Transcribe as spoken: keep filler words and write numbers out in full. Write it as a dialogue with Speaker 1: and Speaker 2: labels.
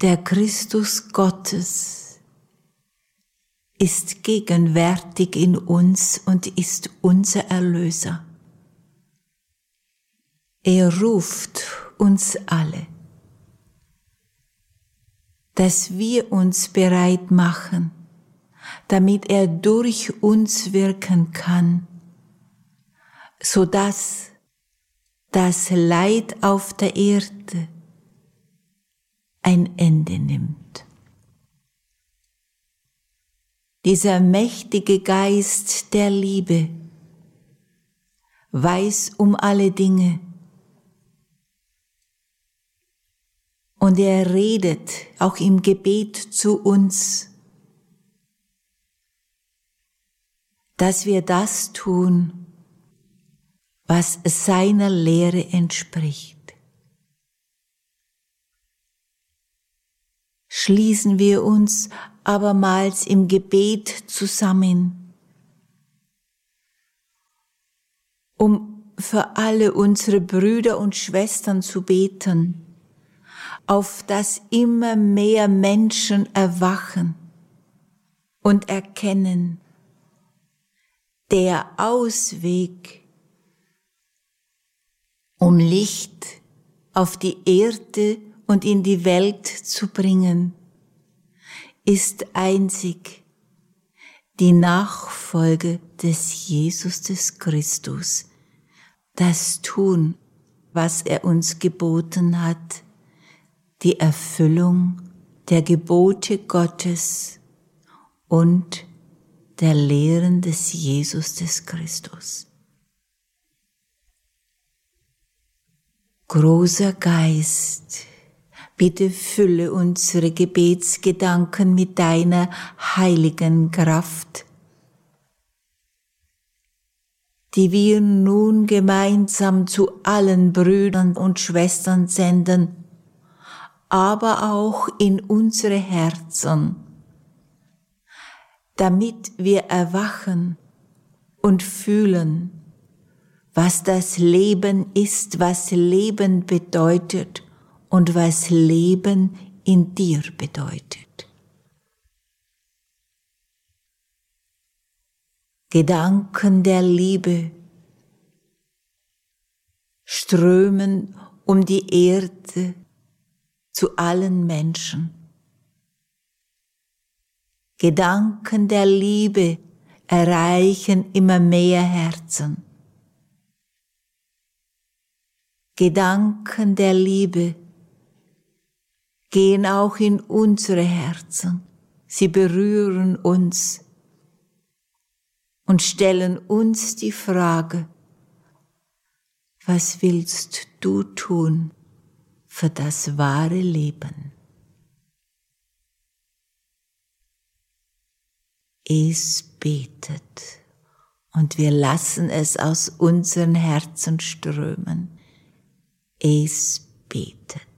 Speaker 1: der Christus Gottes ist gegenwärtig in uns und ist unser Erlöser. Er ruft uns alle, dass wir uns bereit machen, damit er durch uns wirken kann, sodass das Leid auf der Erde ein Ende nimmt. Dieser mächtige Geist der Liebe weiß um alle Dinge und er redet auch im Gebet zu uns, dass wir das tun, was seiner Lehre entspricht. Schließen wir uns abermals im Gebet zusammen, um für alle unsere Brüder und Schwestern zu beten, auf dass immer mehr Menschen erwachen und erkennen, der Ausweg, um Licht auf die Erde und in die Welt zu bringen, ist einzig die Nachfolge des Jesus des Christus, das tun, was er uns geboten hat, die Erfüllung der Gebote Gottes und der Lehren des Jesus des Christus. Großer Geist, bitte fülle unsere Gebetsgedanken mit deiner heiligen Kraft, die wir nun gemeinsam zu allen Brüdern und Schwestern senden, aber auch in unsere Herzen, damit wir erwachen und fühlen, was das Leben ist, was Leben bedeutet und was Leben in dir bedeutet. Gedanken der Liebe strömen um die Erde zu allen Menschen. Gedanken der Liebe erreichen immer mehr Herzen. Gedanken der Liebe gehen auch in unsere Herzen. Sie berühren uns und stellen uns die Frage, was willst du tun für das wahre Leben? Es betet und wir lassen es aus unseren Herzen strömen. Es betet.